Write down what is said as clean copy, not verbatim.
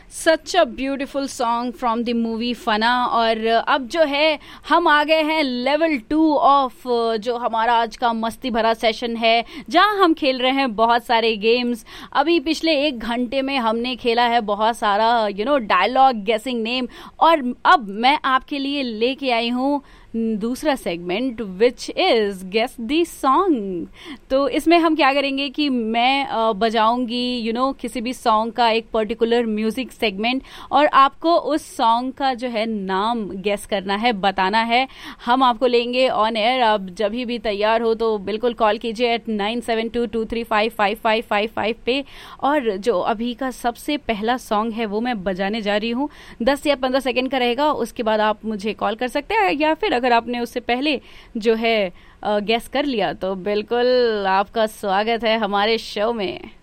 Such a beautiful song from the movie फना। और अब जो है हम आ गए हैं लेवल 2 ऑफ जो हमारा आज का मस्ती भरा सेशन है, जहां हम खेल रहे हैं बहुत सारे गेम्स। अभी पिछले 1 घंटे में हमने खेला है बहुत सारा डायलॉग गेसिंग नेम। और अब मैं आपके लिए लेके आई हूँ दूसरा segment which is guess the song. तो इसमें हम क्या करेंगे कि मैं बजाऊंगी किसी भी सॉन्ग का एक पर्टिकुलर म्यूजिक सेगमेंट, और आपको उस सॉन्ग का जो है नाम गेस करना है, बताना है। हम आपको लेंगे ऑन एयर। आप जब भी तैयार हो तो बिल्कुल कॉल कीजिए एट 9722355555 पे। और जो अभी का सबसे पहला सॉन्ग है वो मैं बजाने जा रही हूँ। 10 या 15 सेकेंड का रहेगा, उसके बाद आप मुझे कॉल कर सकते हैं, या फिर अगर आपने उससे पहले जो है गेस कर लिया तो बिल्कुल आपका स्वागत है हमारे शो में।